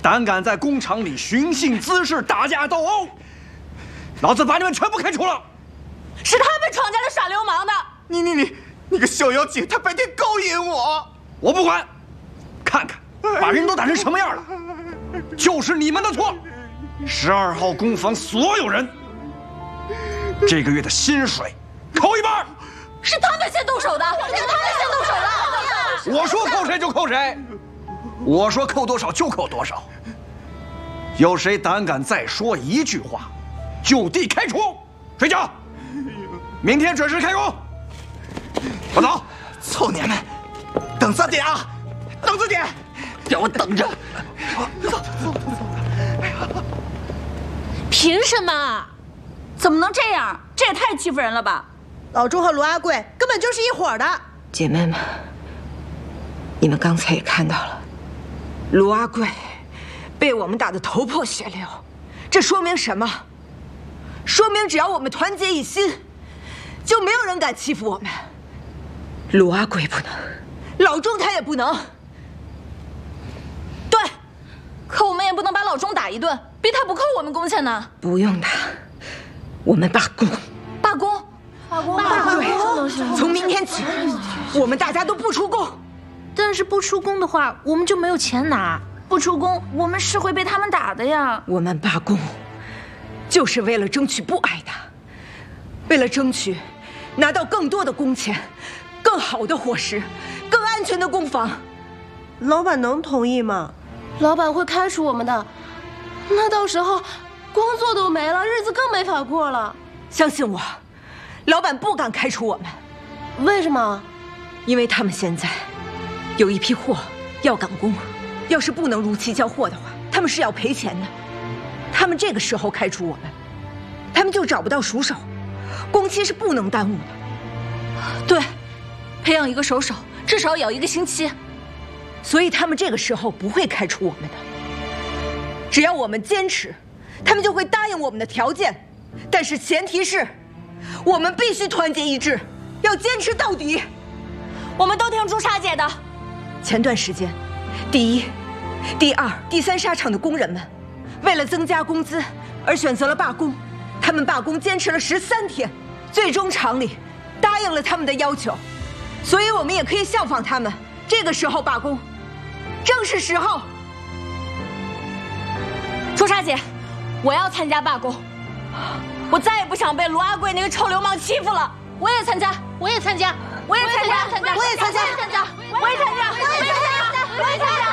胆敢在工厂里寻衅滋事、打架斗殴，老子把你们全部开除了！ 是他们闯进来耍流氓的！ 你个小妖精，他白天勾引我！ 我不管，看看把人都打成什么样了，就是你们的错。12号工坊所有人，这个月的薪水扣一半。 是他们先动手的，是他们先动手的！ 我说扣谁就扣谁，我说扣多少就扣多少。有谁胆敢再说一句话，就地开除。睡觉，明天准时开工。我走。 臭娘们，等着点啊，等着点， 让我等着。 走。 凭什么？怎么能这样？这也太欺负人了吧！ 老钟和卢阿贵根本就是一伙的。 姐妹们，你们刚才也看到了，卢阿贵被我们打得头破血流，这说明什么？说明只要我们团结一心，就没有人敢欺负我们。卢阿贵不能，老钟他也不能。 对，可我们也不能把老钟打一顿，逼他不扣我们工钱呢。 不用的，我们罢工。 罢工？ 对，从明天起，我们大家都不出工。 但是不出工的话，我们就没有钱拿。不出工，我们是会被他们打的呀。 我们罢工，就是为了争取不挨打，为了争取拿到更多的工钱、更好的伙食、更安全的工坊。 老板能同意吗？ 老板会开除我们的，那到时候工作都没了，日子更没法过了。 相信我，老板不敢开除我们。 为什么？ 因为他们现在有一批货要赶工，要是不能如期交货的话，他们是要赔钱的。他们这个时候开除我们，他们就找不到熟手，工期是不能耽误的。 对，培养一个手至少也要1个星期。 所以他们这个时候不会开除我们的。只要我们坚持，他们就会答应我们的条件，但是前提是，我们必须团结一致，要坚持到底。 我们都听朱砂姐的。 前段时间，第1、第2、第3纱厂的工人们，为了增加工资而选择了罢工。他们罢工坚持了13天，最终厂里答应了他们的要求，所以我们也可以效仿他们，这个时候罢工，正是时候。 朱砂姐，我要参加罢工，我再也不想被卢阿贵那个臭流氓欺负了。我也参加，我也参加，我也参加，我也参加，我也参加，我也参加，我也参加，我也参加。